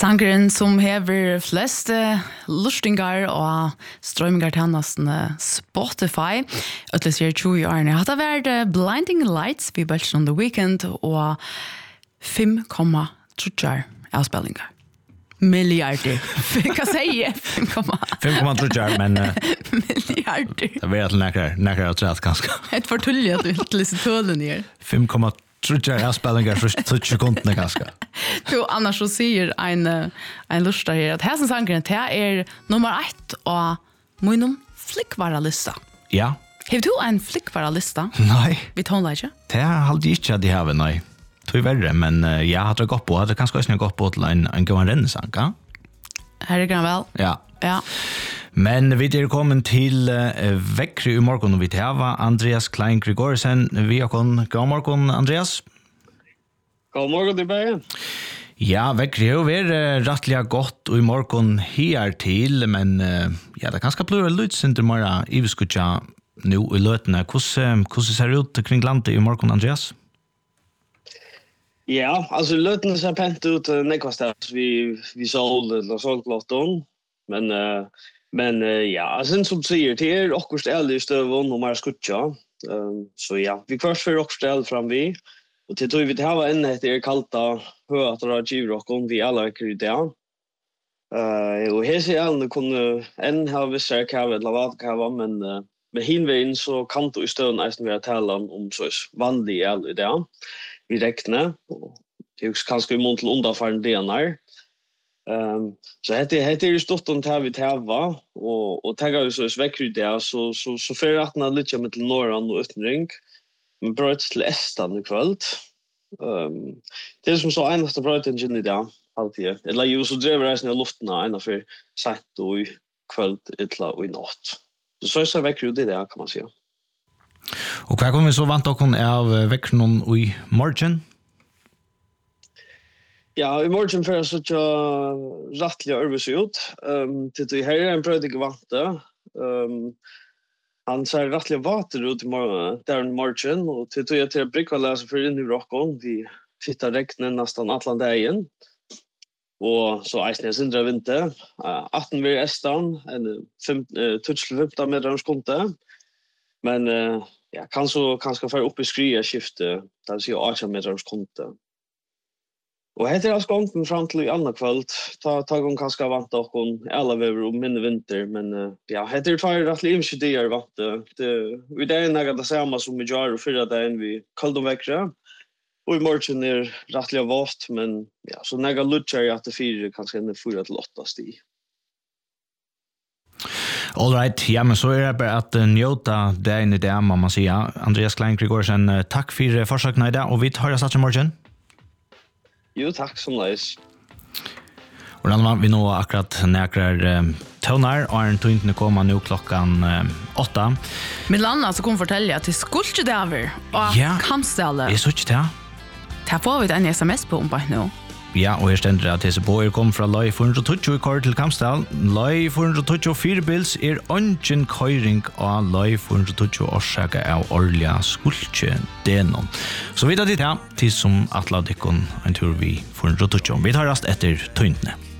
Sangren som hever flest lustingar og strømmingar til Spotify. Øtles her 20 årene. Hatt har vært Blinding Lights vi bølger on the weekend og 5,3 avspillingar. Milliarder. Hva sier jeg? 5,3 men milliarder. Det var til nekker av trett kanskje. Et fortullig at du ikke lyser tålen her. 5,3 avspillingar for 30 sekundene kanskje. Jo, annars så sier en lusta her at hessen sangren til nummer 1 og min flickvara-lista. Ja. Har du en flickvara-lista? Nei. Vi tonler ikke? Det halde ikke at de har, nei. Det er verre, men jeg hadde gått på. Det kanskje også gått på til en gående rennesang, ja? Her kan vel. Ja. Ja. Men vi er kommet til Vekkry i morgen, og vi har Andreas Klein Gregorsen. Vi har kommet. God morgen, Andreas. God morgen til Bergen. Ja, Vekkry har vært rettelig godt i morgen her til, men ja, det kanskje blir litt sinter morgen i Viskutja nå i løtene. Hvordan ser det ut kring landet i morgen, Andreas? Ja, altså løtene ser pent ut nekvastet. Vi solglotton, men ja, sen som sier, det akkurat ærlig i støvån og mer skutja. Så ja, vi først for akkurat ærlig fram vi, og til tog vi til hava enn etter kalta høyatra givrokon vi alle vekker i det. Og hese ærlig kunne enn ha vissere kava eller vad kava, men med hinveien så kan du i støvn eisen være talan om så vanlig ærlig i det. Vi räknar och det är kanske imot till undanfallande delar. Så det är stort om det vi tävla och taggar ju så väcker det så för att när lite med till norran och utenring. Men bröt till Estan i kväll. Det är som så enaste bröten i det alltid. Eller ju så driver resten av luften ena för sent och i kväll eller i natt. Så väcker det kan man säga. Og hva kommer vi så vant dere av vekkenen i morgen? Ja, i morgen får jeg så ikke rettelig arbeids ut. Til her en prøvd ikke vant det. Han ser rettelig vater ut i morgen, og til jeg brukar lese for inn i rocken. Vi fittar reknen nesten alle dagen. Og så eisen jeg sindre vinter. 18 ved Estan, 12-15 meter om skonte. Men ja, kanskje få opp i skria skiftet, det vil si 18 meter konte. Og heter jeg skonten fram til i andre kveld, ta gong kanskje vant dere alle vever om minne vinter, men ja, heter det tvær rettelig imskjedier vant det. I dag er det samme som vi gjør og 4 dagen vi kalde om vekkere, og i morgen rettelig vått, men ja, så når jeg lukker at det 4 kanskje enn 4 til 8 sti. All right, ja, men så det bare at njóta dagen i det, må man si. Andreas Klein Gregorsen, takk for forsøkene i dag, og vi tar oss i morgen. Jo, takk som leis. Og da vi nå akkurat nekrar tøvnar, og en tøyntene kommer nå klokkan 8. Mitt landa så kom fortelle at det skulle ikke det over, og Kamstelle. Jeg så ikke det. Det får vi en sms på om bare nå. Ja, og her stender det at disse båer kom fra Løy 420 i kår til Kamsdal. Løy 424 bils ungen køyring av Løy 420 årsaka av årlige skultje denon. Så vi tar dit, ja, til som atla dikkon en tur vi 420. Vi tar rast etter tøyntene.